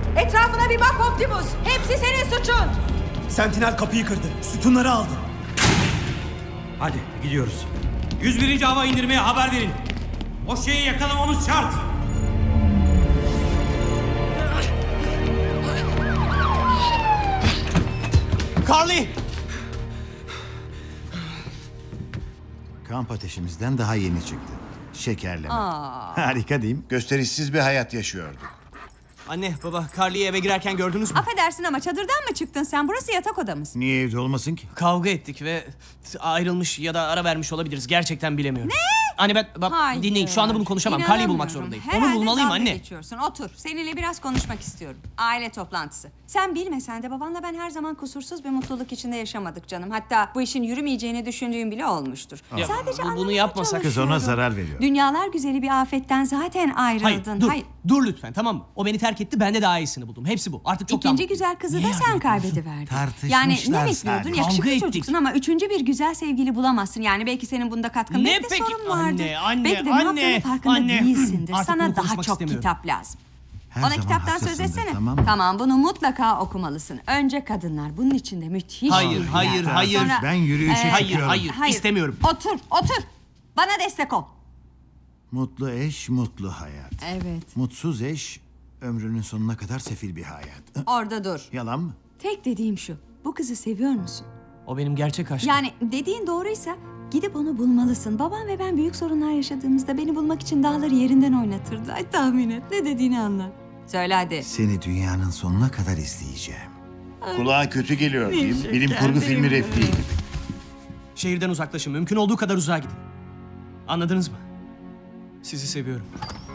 Etrafına bir bak Optimus. Hepsi senin suçun. Sentinel kapıyı kırdı. Sütunları aldı. Hadi gidiyoruz. 101. hava indirmeye haber verin. O şeyi yakalamamız şart. Carly! Kamp ateşimizden daha yeni çıktı. Şekerleme. Harika değil mi? Gösterişsiz bir hayat yaşıyordu. Anne, baba, Carly'yi eve girerken gördünüz mü? Affedersin ama çadırdan mı çıktın sen? Burası yatak odamız. Niye evde olmasın ki? Kavga ettik ve ayrılmış ya da ara vermiş olabiliriz. Gerçekten bilemiyorum. Ne? Anne bak Hayır. dinleyin, şu anda bunu konuşamam. Carly'yi bulmak zorundayım. Herhalde Onu bulmalıyım dalga anne. geçiyorsun. Otur. Seninle biraz konuşmak istiyorum. Aile toplantısı. Sen bilmesen de babanla ben her zaman kusursuz bir mutluluk içinde yaşamadık canım. Hatta bu işin yürümeyeceğini düşündüğüm bile olmuştur. Ya, Sadece bunu anlamaya yapmasak- Kız ona çalışıyorum. zarar veriyor. Dünyalar güzeli bir afetten zaten ayrıldın. Hayır, dur lütfen, tamam mı? O beni terk etti, ben de daha iyisini buldum. Hepsi bu. Artık çok İkinci güzel kızı da sen kaybediverdin. Tartışmışlar Yani ne bekliyordun? sadece. Yakışıklı Kavga çocuksun ettik. ama üçüncü bir güzel sevgili bulamazsın. Yani belki senin bunda katkın. Ne belki de peki? sorun vardır. Anne, belki de anne, ne yaptığının farkında anne. değilsindir. Artık Sana bunu daha konuşmak çok istemiyorum. kitap lazım. Her Ona zaman kitaptan söz haklısındır, etsene. tamam mı? Tamam, bunu mutlaka okumalısın. Önce kadınlar. Bunun içinde müthiş Hayır, bilgiler hayır, var. hayır. Sonra- Ben yürüyüşe Hayır, çıkıyorum. hayır, istemiyorum. Otur. Bana destek ol. Mutlu eş, mutlu hayat. Evet. Mutsuz eş, ömrünün sonuna kadar sefil bir hayat. Orada dur. Yalan mı? Tek dediğim şu. Bu kızı seviyor musun? O benim gerçek aşkım. Yani dediğin doğruysa gidip onu bulmalısın. Babam ve ben büyük sorunlar yaşadığımızda beni bulmak için dağları yerinden oynatırdı. Ay tahmin et. Ne dediğini anla. Söyle hadi. Seni dünyanın sonuna kadar izleyeceğim. Kulağa kötü geliyor değil mi? şeker Bilim kurgu filmi benim repliği gibi. Şehirden uzaklaşın, mümkün olduğu kadar uzağa gidin. Anladınız mı? Sizi seviyorum.